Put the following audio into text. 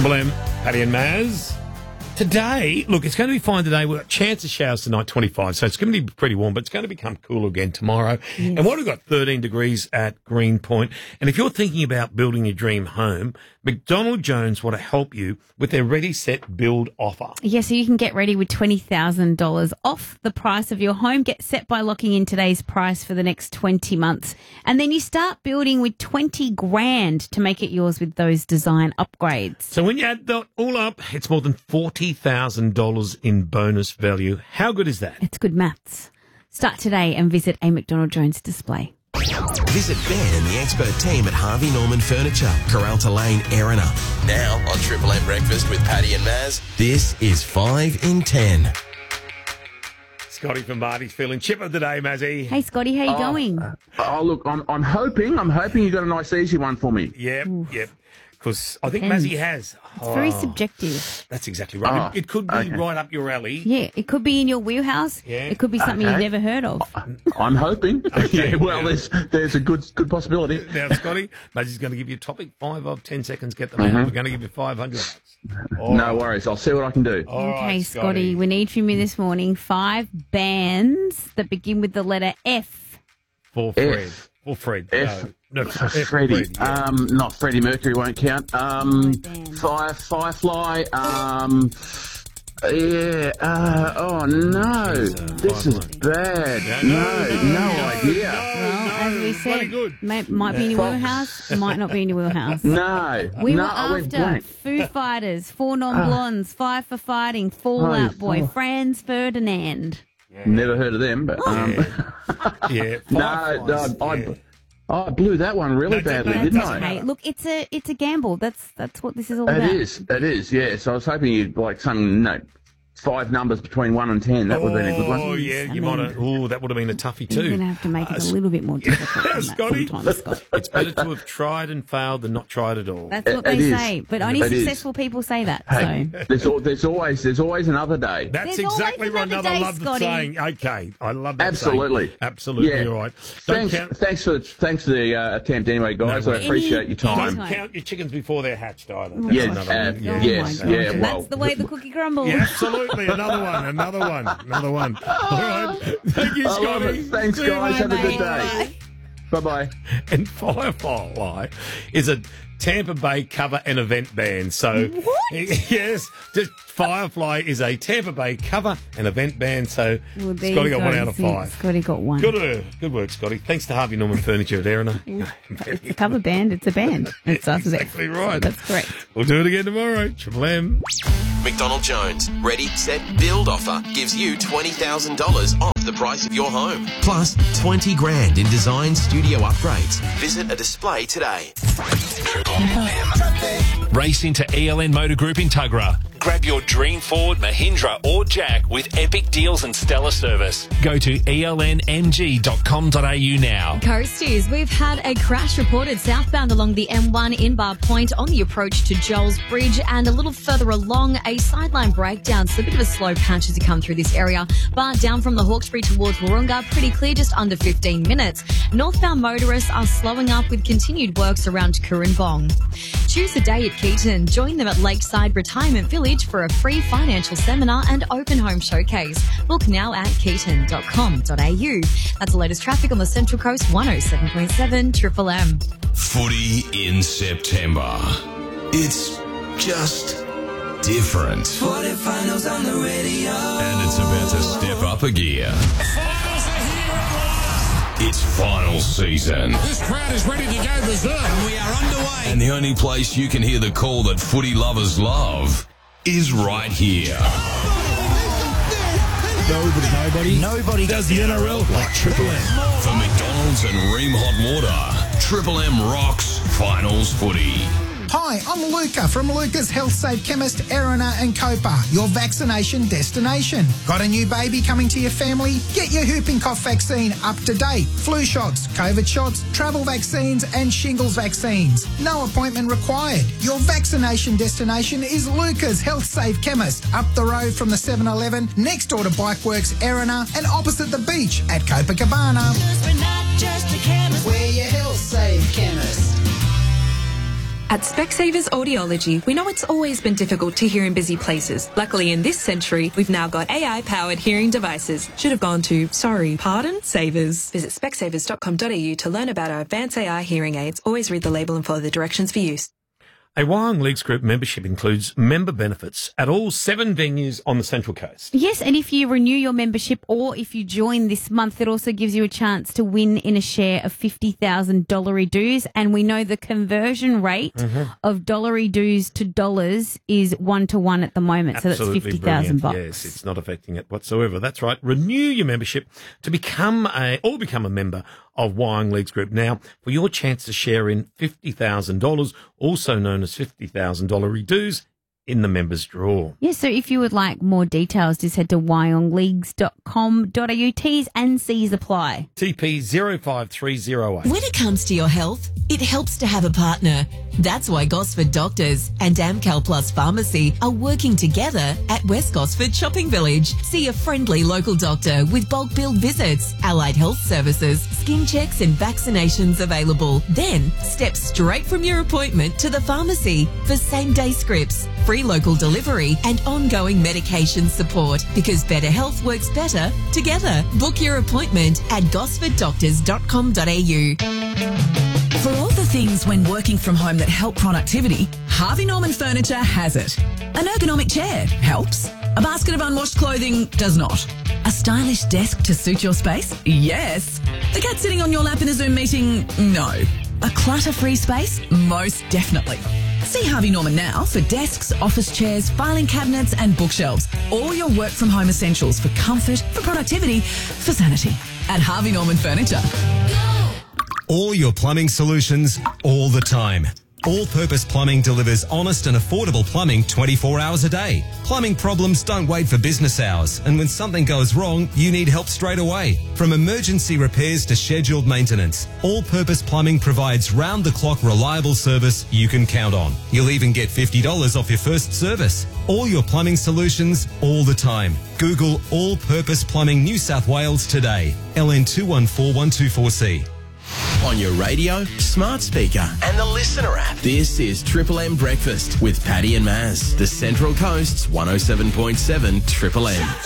Triple M, Paddy and Maz. Today, look, it's going to be fine today. We've got chance of showers tonight, 25, so it's going to be pretty warm, but it's going to become cool again tomorrow. Yes. And what we've got 13 degrees at Greenpoint. And if you're thinking about building your dream home, McDonald Jones want to help you with their Ready, Set, Build offer. Yeah, so you can get ready with $20,000 off the price of your home. Get set by locking in today's price for the next 20 months. And then you start building with $20,000 to make it yours with those design upgrades. So when you add that all up, it's more than $40,000 in bonus value. How good is that? It's good maths. Start today and visit a McDonald Jones display. Visit Ben and the expert team at Harvey Norman Furniture, Coralta Lane, Erina. Now on Triple M Breakfast with Paddy and Maz, this is 5 in 10. Scotty from Marty's feeling chipper today, Mazzy. Hey, Scotty, how you going? Look, I'm hoping you got a nice easy one for me. Yep. Because I think Mazzy has. It's very subjective. That's exactly right. It could be right up your alley. Yeah, it could be in your wheelhouse. Yeah. It could be something you've never heard of. I'm hoping. Okay, yeah, well, there's a good possibility. Now, Scotty, Mazzy's going to give you a topic, 5 of 10 seconds, get them out. We're going to give you $500. No worries. I'll see what I can do. All Okay, right, Scotty, we need from you this morning 5 bands that begin with the letter F. For Fred. F. For Fred. F. No, Freddie. Fred, yeah. Not Freddie Mercury won't count. Firefly. Oh no, this is bad. No idea. Well, as we said, might be in your wheelhouse, might not be in your wheelhouse. No. We were I went after blank. Foo Fighters, 4 Non-Blondes, 5 for Fighting, Fallout Boy, Franz Ferdinand. Never heard of them, but Yeah. no, I blew that one really badly, didn't I? Okay, look, it's a gamble. That's what this is all about. It is, yeah. So I was hoping you'd like some, 5 numbers between 1 and 10. That would have been a good one. Oh, yeah, you might have. Oh, that would have been a toughie too. You're going to have to make it a little bit more difficult than that Scotty. sometimes, Scott. It's better to have tried and failed than not tried at all. That's what they say, but only successful people say that. Hey, So there's always another day. That's There's exactly always right. another I day, love the Scotty. saying. Okay, I love that Absolutely. saying. Absolutely, Yeah. you're right. Thanks for the attempt anyway, guys. No I appreciate your time. Don't count your chickens before they're hatched either. That's Yes, another one. yes, oh my yeah. God. Well, That's the way the cookie crumbles. Yeah, absolutely. Another one. All right. Thank you, I love Scotty. it. Thanks, See you, guys. Have a good Bye. day. Bye-bye. And Firefly is a Tampa Bay cover and event band. So, yes, just Firefly is a Tampa Bay cover and event band. So, Well, there Scotty you got go. 1 out of 5. Scotty got 1. Good work, Scotty. Thanks to Harvey Norman Furniture at Erina. It's a cover band. It's a band. It starts with F. Exactly right. So that's correct. We'll do it again tomorrow. Triple M. McDonald Jones Ready, Set, Build offer gives you $20,000 off the price of your home. Plus $20,000 in design studio upgrades. Visit a display today. Triple M. Race into ELN Motor Group in Tuggerah. Grab your dream Ford, Mahindra or Jack with epic deals and stellar service. Go to elnmg.com.au now. Coasties, we've had a crash reported southbound along the M1 in Bar Point on the approach to Joel's Bridge, and a little further along a sideline breakdown. So a bit of a slow patch as you come through this area. But down from the Hawkesbury towards Wahroonga, pretty clear, just under 15 minutes. Northbound motorists are slowing up with continued works around Coorambong. Choose a day at Keaton. Join them at Lakeside Retirement Village for a free financial seminar and open home showcase. Book now at keaton.com.au. That's the latest traffic on the Central Coast, 107.7 Triple M. Footy in September. It's just different. Footy finals on the radio. And it's about to step up a gear. Finals are here at last. It's final season. This crowd is ready to go berserk. And we are underway. And the only place you can hear the call that footy lovers love is right here. Nobody does the NRL like Triple M. For McDonald's and Ream Hot Water, Triple M rocks finals footy. Hi, I'm Luca from Luca's Health Safe Chemist, Erina and Copa, your vaccination destination. Got a new baby coming to your family? Get your whooping cough vaccine up to date. Flu shots, COVID shots, travel vaccines and shingles vaccines. No appointment required. Your vaccination destination is Luca's Health Safe Chemist, up the road from the 7-Eleven, next door to Bikeworks Erina and opposite the beach at Copacabana. We're not just a chemist. We're your Health Safe Chemist. At Specsavers Audiology, we know it's always been difficult to hear in busy places. Luckily, in this century, we've now got AI-powered hearing devices. Should have gone to, Savers. Visit specsavers.com.au to learn about our advanced AI hearing aids. Always read the label and follow the directions for use. A Wyong Leagues Group membership includes member benefits at all 7 venues on the Central Coast. Yes, and if you renew your membership or if you join this month, it also gives you a chance to win in a share of $50,000 dues. And we know the conversion rate of $1 dues to dollars is 1-to-1 at the moment. Absolutely, so that's $50,000. Yes, it's not affecting it whatsoever. That's right. Renew your membership to become a member of Wyong Leagues Group now for your chance to share in $50,000, also known as $50,000 dues, in the members' draw. Yes, so if you would like more details, just head to wyongleagues.com.au. T's and C's apply. TP 05308. When it comes to your health, it helps to have a partner. That's why Gosford Doctors and Amcal Plus Pharmacy are working together at West Gosford Shopping Village. See a friendly local doctor with bulk billed visits, allied health services, skin checks and vaccinations available. Then step straight from your appointment to the pharmacy for same-day scripts, free local delivery and ongoing medication support, because better health works better together. Book your appointment at gosforddoctors.com.au. For all the things when working from home that help productivity, Harvey Norman Furniture has it. An ergonomic chair helps. A basket of unwashed clothing does not. A stylish desk to suit your space? Yes. The cat sitting on your lap in a Zoom meeting? No. A clutter-free space? Most definitely. See Harvey Norman now for desks, office chairs, filing cabinets and bookshelves. All your work from home essentials for comfort, for productivity, for sanity. At Harvey Norman Furniture. All your plumbing solutions, all the time. All-Purpose Plumbing delivers honest and affordable plumbing 24 hours a day. Plumbing problems don't wait for business hours, and when something goes wrong, you need help straight away. From emergency repairs to scheduled maintenance, All-Purpose Plumbing provides round-the-clock reliable service you can count on. You'll even get $50 off your first service. All your plumbing solutions, all the time. Google All-Purpose Plumbing New South Wales today. LN214124C. On your radio, smart speaker, and the Listener app. This is Triple M Breakfast with Paddy and Maz, the Central Coast's 107.7 Triple M.